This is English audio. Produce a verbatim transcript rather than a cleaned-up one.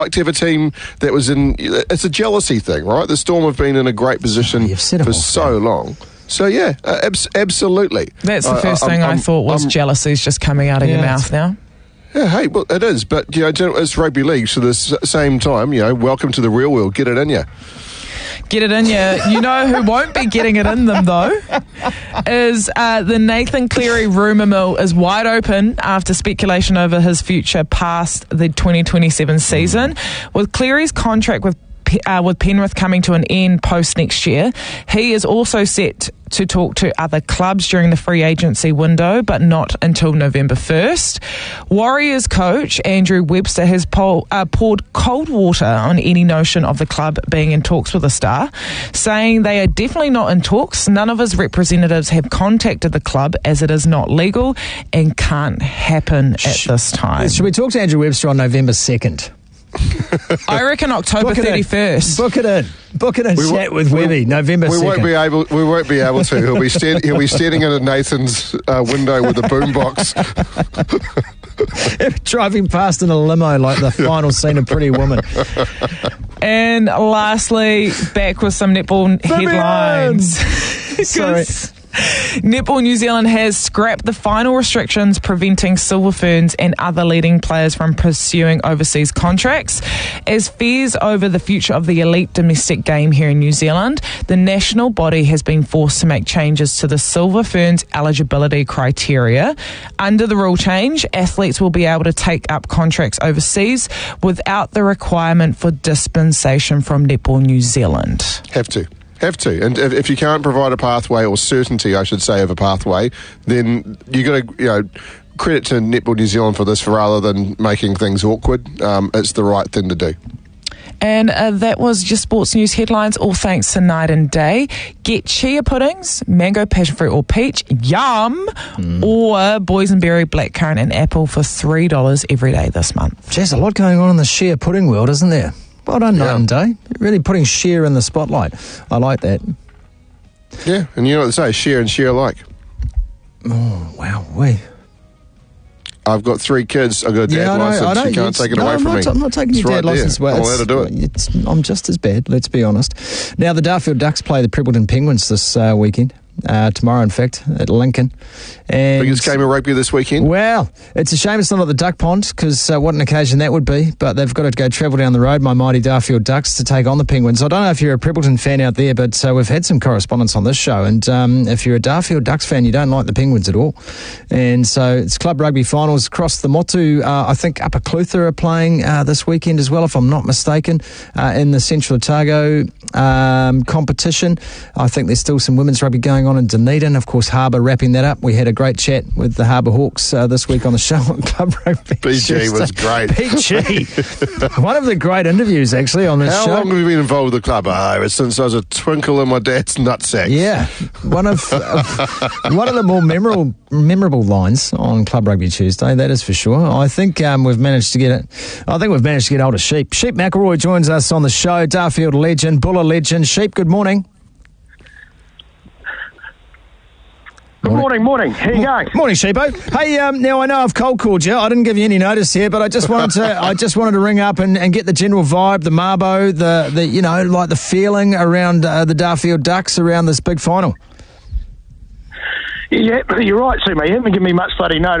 like to have a team that was in. It's a jealousy thing, right? The Storm have been in a great position oh, for all, so man. long. So, yeah, uh, abs- absolutely. That's the uh, first uh, thing I'm, I thought was I'm, jealousy's just coming out of yeah, your mouth now. Yeah, hey, well, it is. But, you know, it's rugby league. So, at the same time, you know, welcome to the real world. Get it in you. Get it in you. You know who won't be getting it in them, though, is uh, the Nathan Cleary rumour mill is wide open after speculation over his future past the twenty twenty-seven season. With Cleary's contract with Uh, with Penrith coming to an end post next year, he is also set to talk to other clubs during the free agency window, but not until November first. Warriors coach Andrew Webster has po- uh, poured cold water on any notion of the club being in talks with the Star, saying they are definitely not in talks. None of his representatives have contacted the club as it is not legal and can't happen at Sh- this time. Should we talk to Andrew Webster on November second? I reckon October thirty-first. Book it in. Book it in. We Chat w- with we, Webby. November we second. Won't be able, we won't be able to. He'll be, stand, he'll be standing in Nathan's uh, window with a boombox. Driving past in a limo like the final scene of Pretty Woman. And lastly, back with some netball headlines. Sorry. Netball New Zealand has scrapped the final restrictions preventing Silver Ferns and other leading players from pursuing overseas contracts. As fears over the future of the elite domestic game here in New Zealand, the national body has been forced to make changes to the Silver Ferns eligibility criteria. Under the rule change, athletes will be able to take up contracts overseas without the requirement for dispensation from Netball New Zealand. Have to. Have to. And if, if you can't provide a pathway, or certainty, I should say, of a pathway, then you got to, you know, credit to Netball New Zealand for this, for rather than making things awkward. Um, it's the right thing to do. And uh, that was your sports news headlines, all thanks to Night and Day. Get chia puddings, mango, passion fruit or peach, yum, mm. or boysenberry, blackcurrant and apple for three dollars every day this month. There's a lot going on in the shea pudding world, isn't there? Well done, yeah. Night and Day. Really putting share in the spotlight. I like that. Yeah, and you know what they say, share and share alike. Oh, wow. We. I've got three kids. I've got a dad yeah, I know, license. I know. You can't It's, take it no, away I'm from not, me. I'm not taking it's your dad right license away. I'm allowed to do it. It's, I'm just as bad, let's be honest. Now, the Darfield Ducks play the Prebbleton Penguins this uh, weekend. Uh, tomorrow, in fact, at Lincoln. And biggest game of rugby this weekend? Well, it's a shame it's not at the Duck Pond, because uh, what an occasion that would be. But they've got to go travel down the road, my mighty Darfield Ducks, to take on the Penguins. I don't know if you're a Prebbleton fan out there, but uh, we've had some correspondence on this show. And um, if you're a Darfield Ducks fan, you don't like the Penguins at all. And so it's club rugby finals across the Motu. Uh, I think Upper Clutha are playing uh, this weekend as well, if I'm not mistaken, uh, in the Central Otago um, competition. I think there's still some women's rugby going on in Dunedin. Of course, Harbour wrapping that up. We had a great chat with the Harbour Hawks uh, this week on the show on Club Rugby. P G was great. P G. One of the great interviews, actually, on this How show. How long have you been involved with the club? Oh, ever since I was a twinkle in my dad's nutsack. Yeah. One of uh, one of the more memorable memorable lines on Club Rugby Tuesday, that is for sure. I think um, we've managed to get it. I think we've managed to get hold of Sheep. Sheep McElroy joins us on the show. Darfield legend, Buller legend. Sheep, good morning. Good morning, morning. How you going? Morning, Sheepo. Hey, um, now I know I've cold called you. I didn't give you any notice here, but I just wanted to. I just wanted to ring up and, and get the general vibe, the marbo, the the you know, like the feeling around uh, the Darfield Ducks around this big final. Yeah, you're right, Sue. You haven't given me much bloody notice.